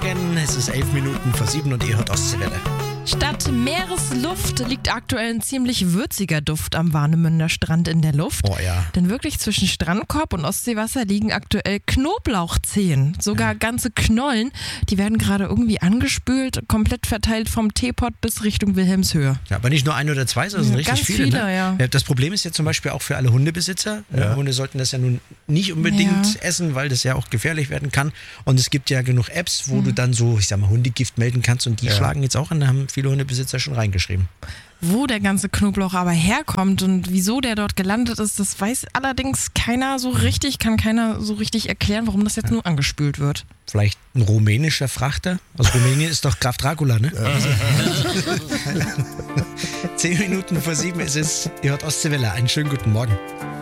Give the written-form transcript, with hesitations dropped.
Morgen. Es ist 11 Minuten vor 7 und ihr hört Ostseewelle. Statt Meeresluft liegt aktuell ein ziemlich würziger Duft am Warnemünder Strand in der Luft. Oh ja. Denn wirklich zwischen Strandkorb und Ostseewasser liegen aktuell Knoblauchzehen. Sogar ganze Knollen. Die werden gerade irgendwie angespült, komplett verteilt vom Teepot bis Richtung Wilhelmshöhe. Ja, aber nicht nur ein oder zwei, sondern richtig ganz viele. Ne? Ja. Das Problem ist ja zum Beispiel auch für alle Hundebesitzer. Hunde sollten das ja nun nicht unbedingt essen, weil das ja auch gefährlich werden kann. Und es gibt ja genug Apps, wo du dann so, ich sag mal, Hundegift melden kannst und die schlagen jetzt auch an. Da haben viele Hundebesitzer schon reingeschrieben. Wo der ganze Knoblauch aber herkommt und wieso der dort gelandet ist, das weiß allerdings keiner so richtig, kann keiner so richtig erklären, warum das jetzt nur angespült wird. Vielleicht ein rumänischer Frachter? Aus Rumänien ist doch Graf Dracula, ne? 10 Minuten vor 7 ist es. Ihr hört Ostseewelle. Einen schönen guten Morgen.